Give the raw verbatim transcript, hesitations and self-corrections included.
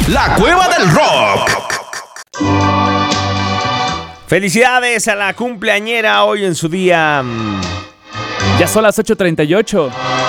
La Cueva del Rock. Felicidades a la cumpleañera hoy en su día. Ya son las ocho treinta y ocho.